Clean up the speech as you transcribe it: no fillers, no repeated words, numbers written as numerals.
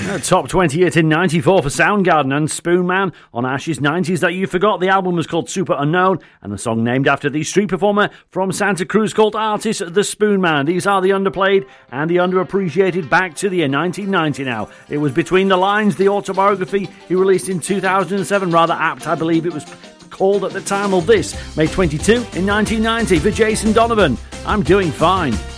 Top 20 hit in 94 for Soundgarden and Spoonman. On Ash's 90s That You Forgot, the album was called Super Unknown, and the song named after the street performer from Santa Cruz called Artist the Spoonman. These are the underplayed and the underappreciated. Back to the year 1990 now. It was Between the Lines, the autobiography he released in 2007. Rather apt, I believe it was called at the time. Well, this made 22 in 1990 for Jason Donovan. I'm Doing Fine.